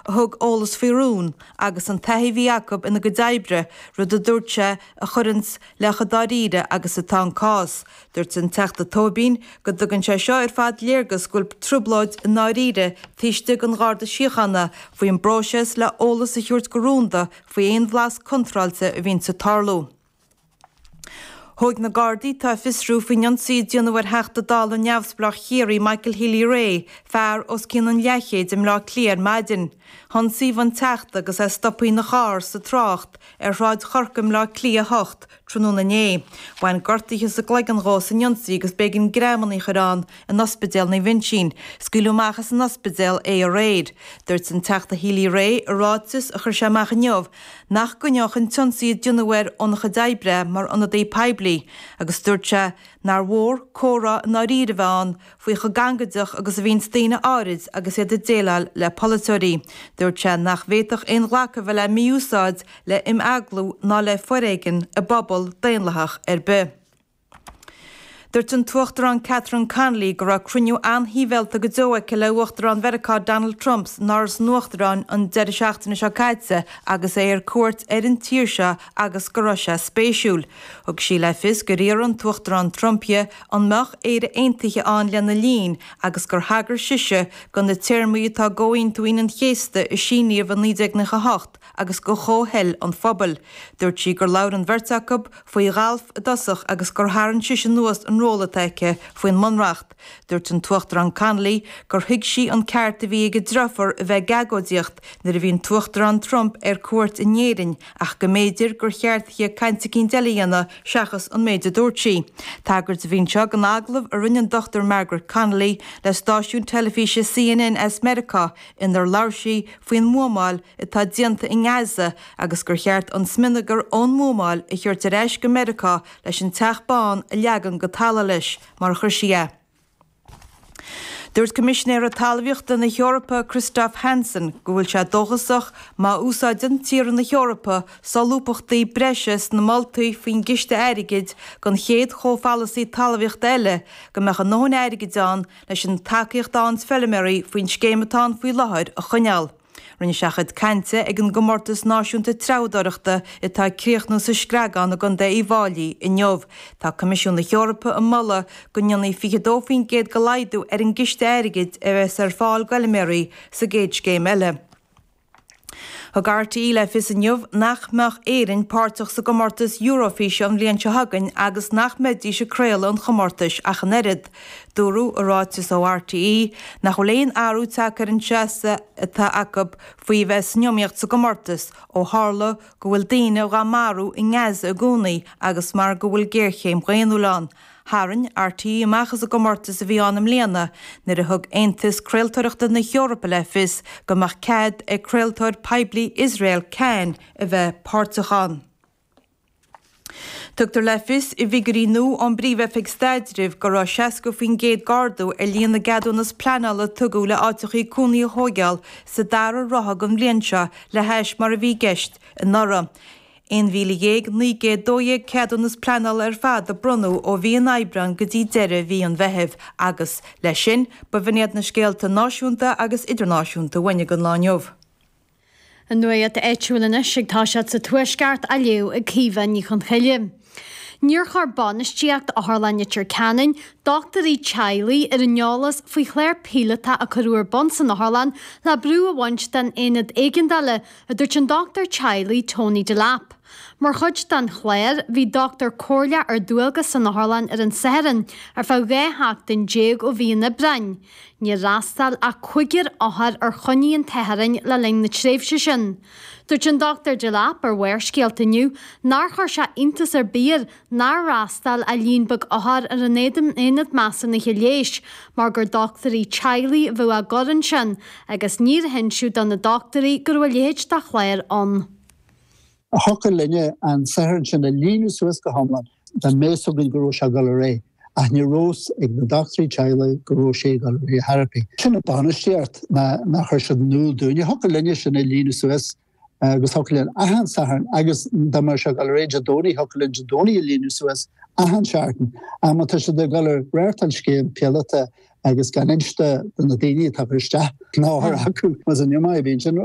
thug ólas fiúrún agus an taithí Jacob ina go daibre rud a dúirte a churins le chadaríide agus a tá cás. Dúirt an teachta tóbín go dugann sé seo ar fad léargas gúil trúbláid in náríide tíiste an gáda siochanna faoi an bróises le ólas a thuirt goúnda faoi éon bhlas contrailte a bhín sa tarlú. Thóg na Gardaí tá fisrú faoin ansaí dionhar heachta dal an neamhsplach chéirí Michael Healy-Rae fearr os cin an leichéid im lá cléar maidin. Hon síomh an teachta agus stoppaí na cháir sa trácht ráid chorcam lá clia hocht trúna né. Bhain gortaithe sa gleigan rás an ansaí agus begin grémannaí chorán an ospidéal na Vincín, scuúlachas an ospidéal é a réid. Dúirt an teachta Healy-Rae a rátas a chur sé meach neomh nach goneoch an tionsaí dionhar óncha daibre mar anna dé peblií, agus dúirte nar mhór córa na ríide bháin faoi chu gangadach agus a bhíon stíine árid agus iad a déalail le politúirí. Dúirte nach bhéadach aon ghlacha bheith le miúsáid le imaghlú ná le foréigen a bobbal daonlathach ar be. Dúirt an tuachtarán Catherine Connolly go raibh cruniú anhíbhelta go dóice le uachtarán Vericá Donald Trumps náras nuachtarán an 17 seo caite agus é ar cuairt ar an tíirse agus go raibh sé spéisiúil. Thug sí le fis go réar an tuachtarán Trumpia an meach éire aontaithe an lena lín agus gur thagair siise gan na téirmí tá ggóin tuoin an chéasta i síníomh an 1998 agus go chóhel an phobal. Dúirt sí gur leabhar an Verteachab faoi Ralph Dosach agus gur tharann siise nuas an rólataice faoin monreacht. Dúirt an tuachtarán Connolly gur thuig sí an ceart a bhí go drafar a bheith gagódíocht nar a bhíon tuachtarán Trump ar cuairt in éireann ach go méidir gur cheartthí cainte cinn dealaíanana seachas an méide dúirtí. Tágurt a bhín seo an aglah a rinnean Dr. Margaret Connolly le stáisiún telefíse CNN America inar láirsaí faoin mómáil atá dianta in Gaza agus gur cheart an sminigar ón mómáil i chuirt a réis go America leis an teachbáin a leagan go talla leis mar chuir siad. Dúirt Commissionéir a talmhaíochta na Eorpa Christoph Hansen go bhfuil sé dóchasach má úsáideann tír na Eorpa salúpachtaí breis na Maltaí faoin giste airigid gan chéad chomhfallasaí talmhaíocht eile go meach an nóin airigidáin leis an takeíocht dáins felliméirí faoin scéimetáin faoi láthair a chuneal. Rinne seachad cainte ag an gomórtas náisiúnta treabhdóireachta atá críochna sa screagán a gan de í bháilí i neomh. Tá Comisiún na Eorpa a mula go nionnaí fichadófaoin géad go laidú ar an giste airigid a bheits ar fáil Galliméirí sa géad scéim eile. Thug RTE le fis an neomh nach meach éireann páirteach sa gomórtas Eurofish an bhliain se hagann agus nach méidí se créile an chomórtas ach an erid. Dúrú a ráitis ó RTE nach choléon áú takear an seasa atá acab faoi bheith neomíocht sa gomórtas ó hála go bhfuil daine ó gamarú i Gaza a gúnaí agus mar go bhfuil géirchéim réanúlán. Harann RTE amachchas a gomórtas a bhí annam léana nar a thug aontas creaaltóireachta na Eorpa le fis go mbeadh cad ag creaaltóir poiblí Israel céin a bheith páirteachán. Tugtar le fis I bhí nó an bríomh feag staidiribh go raibh 60 faoin géad gardú ar líon na gadúnas pleanála tugadh le áiteachí cúnaí a thógeal sa dara rotha go mblianseo le heis mar a bhí geist in Nara. Ein bhíle ní gé dóigh ceadúnas pleanáil ar fad a brunú ó bhí an Aibreán go dtí deire bhí an bheitheh agus leis sin ba bhíad na scéalta náisiúnta agus idirnáisiúnta bhaine go láneomh. An nuad a éitiúlanna sigtá se sa tuaisceart a leo ag cíomh ní chun cheile. Níor char banistíocht a Harlannetir Canan, Dr. Chiley ar an neolalas faoi chléir pílata a chuúir bon san Harlan le brú a bhaint den éad éigeandaile a dúirt an Dr. Chiley Tony DeLapp. Mar chuid den chléir bhí Dr. Corlia ar dúilga san Harlan ar an Saharan ar fá bhétheach den déag ó bhíon na Brein. Ní rastal a chuigir áthar ar choníon Teharan le ling na tréimhse sin. Dúirt an Dr. DeLapp ar bhair scéaltaniu, nar chuir se intas ar bír nar rastal a líonbag áthar ar an éad measa na chiléis, mar gur Dr. Chiley bhú a goran sin agus níor hinsú don na doctorí gur bhfuil léid de chléir an. A hoca linne an Saharan sin a líú suas go hamlan den mésoglin goró se galaré a ní rós ag na Dr. Chiley goró sé galaré Harpi. Sin a banisteart na chuir se núl dúine hoca linne sin a líú suas agus hocailíonn ahan Saharan agus damar se galaré jadóní hocailíonn jadóní a líú suas ahan seartan a má tá se de galar réirtan scéim pealata agus gan inste na daine tá chuiste náthar acu mas an neamá bhíonn sin